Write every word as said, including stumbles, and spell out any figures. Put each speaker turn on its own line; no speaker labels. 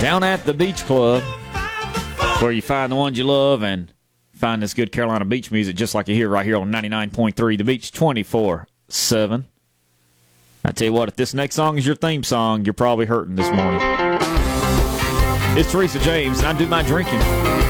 Down at the Beach Club, where you find the ones you love and find this good Carolina beach music just like you hear right here on ninety-nine point three The Beach twenty-four seven. I tell you what, if this next song is your theme song, you're probably hurting this morning. It's Teresa James, and I do my drinking.